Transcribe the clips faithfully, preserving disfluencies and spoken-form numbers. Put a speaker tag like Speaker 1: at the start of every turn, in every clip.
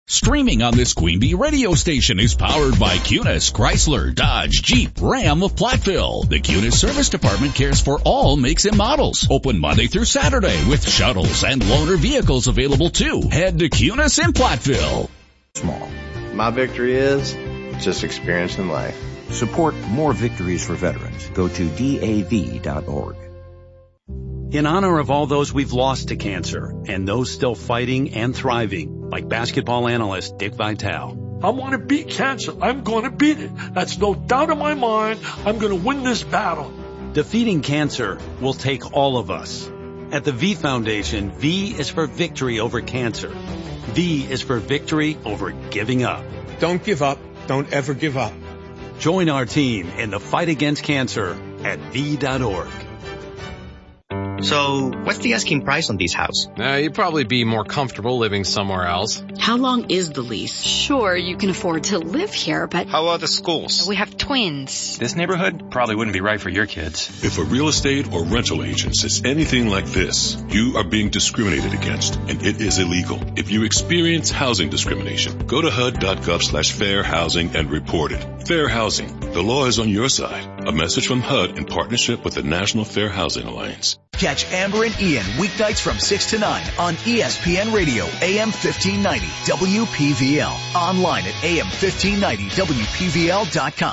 Speaker 1: Streaming on this Queen Bee radio station is powered by Cunis, Chrysler, Dodge, Jeep, Ram of Platteville. The Cunis Service Department cares for all makes and models. Open Monday through Saturday with shuttles and loaner vehicles available too. Head to Cunis in Platteville.
Speaker 2: Small.
Speaker 3: My victory is just experience in life.
Speaker 2: Support more victories for veterans. Go to D A V dot org.
Speaker 4: In honor of all those we've lost to cancer and those still fighting and thriving, like basketball analyst Dick Vitale.
Speaker 5: I want to beat cancer. I'm going to beat it. That's no doubt in my mind. I'm going to win this battle.
Speaker 4: Defeating cancer will take all of us. At the V Foundation, V is for victory over cancer. V is for victory over giving up.
Speaker 6: Don't give up. Don't ever give up.
Speaker 4: Join our team in the fight against cancer at V dot org.
Speaker 7: So, what's the asking price on this house?
Speaker 8: Uh, you'd probably be more comfortable living somewhere else.
Speaker 9: How long is the lease?
Speaker 10: Sure, you can afford to live here, but...
Speaker 7: How about the schools?
Speaker 10: We have twins.
Speaker 11: This neighborhood probably wouldn't be right for your kids.
Speaker 12: If a real estate or rental agent says anything like this, you are being discriminated against, and it is illegal. If you experience housing discrimination, go to H U D dot gov slash fair housing and report it. Fair Housing. The law is on your side. A message from H U D in partnership with the National Fair Housing Alliance.
Speaker 13: Catch Amber and Ian weeknights from six to nine on E S P N Radio, A M fifteen ninety, W P V L. Online at A M fifteen ninety W P V L dot com.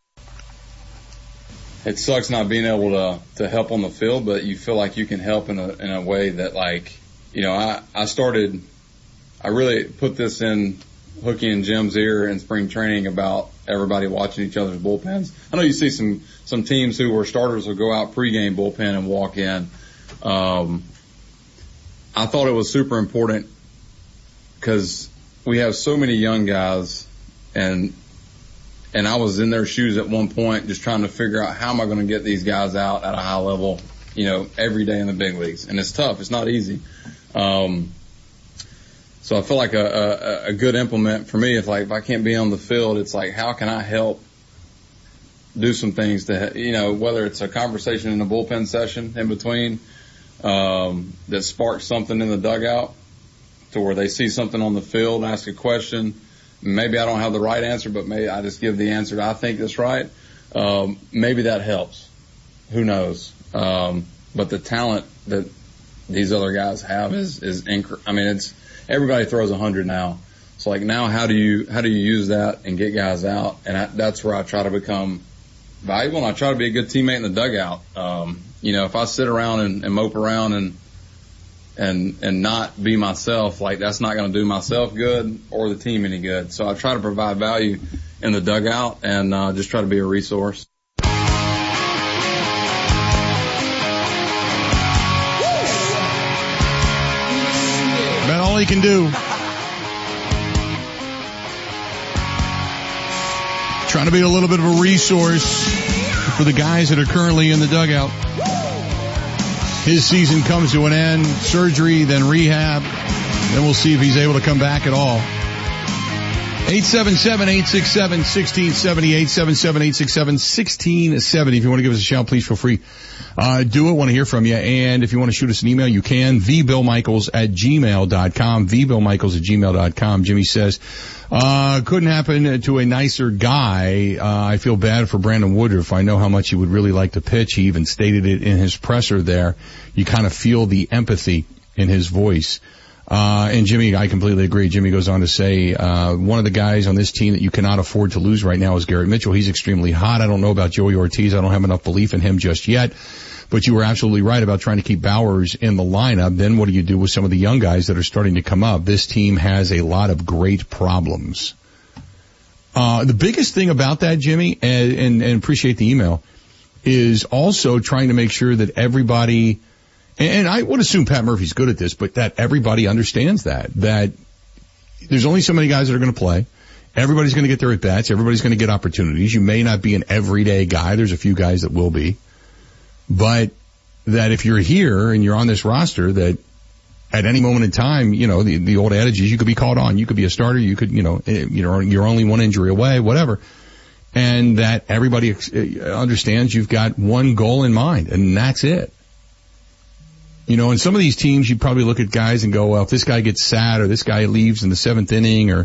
Speaker 14: It sucks not being able to, to help on the field, but you feel like you can help in a, in a way that, like, you know, I, I started, I really put this in Hookie and Jim's ear in spring training about everybody watching each other's bullpens. I know you see some, some teams who were starters will go out pregame bullpen and walk in. Um, I thought it was super important because we have so many young guys, and, and I was in their shoes at one point just trying to figure out how am I going to get these guys out at a high level, you know, every day in the big leagues. And it's tough. It's not easy. Um, So I feel like a, a, a good implement for me, if like, if I can't be on the field, it's like, how can I help do some things to, you know, whether it's a conversation in a bullpen session in between, um, that sparks something in the dugout to where they see something on the field, ask a question. Maybe I don't have the right answer, but maybe I just give the answer I think that's right. Um, maybe that helps. Who knows? Um, but the talent that these other guys have is, is, inc- I mean, it's, everybody throws a hundred now. So like now how do you, how do you use that and get guys out? And I, that's where I try to become valuable, and I try to be a good teammate in the dugout. Um, you know, if I sit around and, and mope around and, and, and not be myself, like that's not going to do myself good or the team any good. So I try to provide value in the dugout and, uh, just try to be a resource.
Speaker 15: About all he can do. Trying to be a little bit of a resource for the guys that are currently in the dugout. His season comes to an end, surgery, then rehab. Then we'll see if he's able to come back at all. eight seven seven, eight six seven, one six seven zero, eight seven seven, eight six seven, one six seven zero. If you want to give us a shout, please feel free. Uh, do it. Want to hear from you. And if you want to shoot us an email, you can. the bill michaels at gmail dot com. the bill michaels at gmail dot com. Jimmy says, uh, couldn't happen to a nicer guy. Uh, I feel bad for Brandon Woodruff. I know how much he would really like to pitch. He even stated it in his presser there. You kind of feel the empathy in his voice. Uh, and Jimmy, I completely agree. Jimmy goes on to say, uh, one of the guys on this team that you cannot afford to lose right now is Garrett Mitchell. He's extremely hot. I don't know about Joey Ortiz. I don't have enough belief in him just yet. But you were absolutely right about trying to keep Bowers in the lineup. Then what do you do with some of the young guys that are starting to come up? This team has a lot of great problems. Uh, the biggest thing about that, Jimmy, and, and, and appreciate the email, is also trying to make sure that everybody, and I would assume Pat Murphy's good at this, but that everybody understands that, that there's only so many guys that are going to play. Everybody's going to get their at-bats. Everybody's going to get opportunities. You may not be an everyday guy. There's a few guys that will be. But that if you're here and you're on this roster, that at any moment in time, you know, the, the old adage is you could be called on. You could be a starter. You could, you know, you know, you're only one injury away, whatever. And that everybody understands you've got one goal in mind, and that's it. You know, in some of these teams, you probably look at guys and go, well, if this guy gets sad or this guy leaves in the seventh inning or